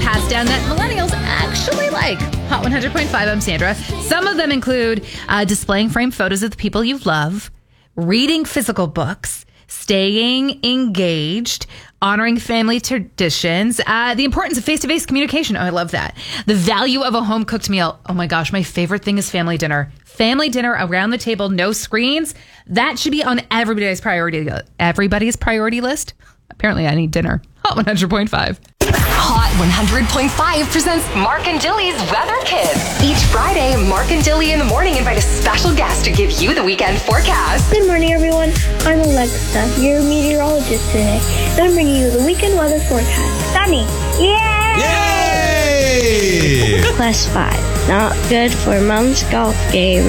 passed down that millennials actually like. Hot 100.5, I'm Sandra. Some of them include displaying framed photos of the people you love, reading physical books, staying engaged, honoring family traditions, the importance of face-to-face communication. Oh, I love that. The value of a home-cooked meal. Oh my gosh, my favorite thing is family dinner. Family dinner around the table, no screens. That should be on everybody's priority list. Apparently, I need dinner. Hot 100.5. Hot 100.5 presents Mark and Dilly's Weather Kids. Each Friday, Mark and Dilly in the morning invite a special guest to give you the weekend forecast. Good morning, everyone. I'm Alexa, your meteorologist today. And I'm bringing you the weekend weather forecast. Sunny. Yay! Yay! +5. Not good for Mom's golf game.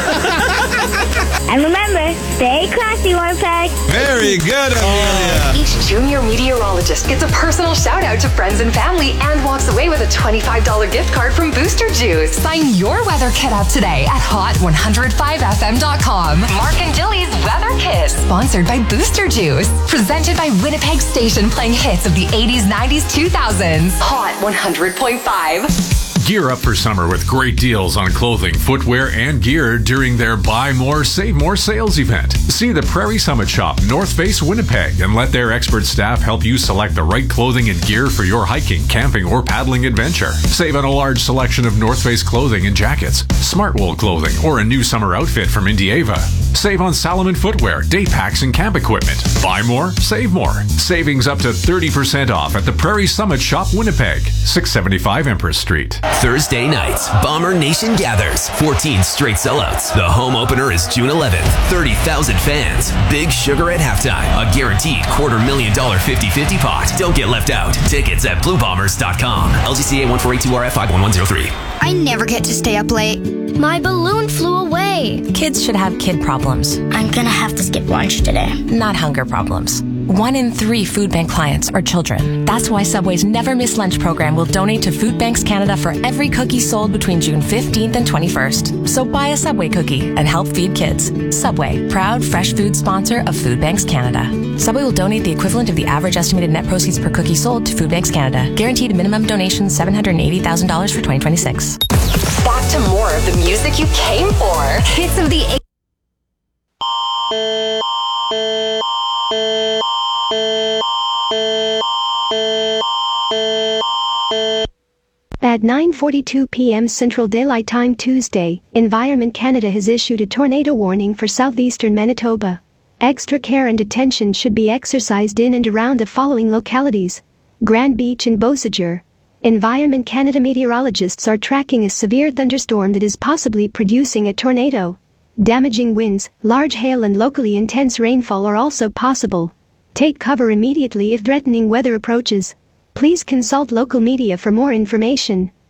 And remember, stay classy, Winnipeg. Very good, Amelia. Each junior meteorologist gets a personal shout out to friends and family and walks away with a $25 gift card from Booster Juice. Sign your weather kit up today at hot105fm.com. Mark and Dilly's Weather Kit, sponsored by Booster Juice. Presented by Winnipeg Station, playing hits of the 80s, 90s, 2000s. Hot 100.5. Gear up for summer with great deals on clothing, footwear, and gear during their Buy More, Save More sales event. See the Prairie Summit Shop, North Face, Winnipeg, and let their expert staff help you select the right clothing and gear for your hiking, camping, or paddling adventure. Save on a large selection of North Face clothing and jackets, Smartwool clothing, or a new summer outfit from Indieva. Save on Salomon footwear, day packs, and camp equipment. Buy more, save more. Savings up to 30% off at the Prairie Summit Shop, Winnipeg, 675 Empress Street. Thursday nights, Bomber Nation gathers. 14 straight sellouts. The home opener is June 11th. 30,000 fans. Big Sugar at halftime. A guaranteed $250,000 50-50 pot. Don't get left out. Tickets at bluebombers.com. LGCA 1482RF 51103. I never get to stay up late. My balloon flew away. Kids should have kid problems. I'm gonna have to skip lunch today. Not hunger problems. 1 in 3 food bank clients are children. That's why Subway's Never Miss Lunch program will donate to Food Banks Canada for every cookie sold between June 15th and 21st. So buy a Subway cookie and help feed kids. Subway, proud fresh food sponsor of Food Banks Canada. Subway will donate the equivalent of the average estimated net proceeds per cookie sold to Food Banks Canada. Guaranteed minimum donation $780,000 for 2026. Back to more of the music you came for. Hits of the At 9:42 p.m. Central Daylight Time Tuesday, Environment Canada has issued a tornado warning for southeastern Manitoba. Extra care and attention should be exercised in and around the following localities: Grand Beach and Beausejour. Environment Canada meteorologists are tracking a severe thunderstorm that is possibly producing a tornado. Damaging winds, large hail and locally intense rainfall are also possible. Take cover immediately if threatening weather approaches. Please consult local media for more information.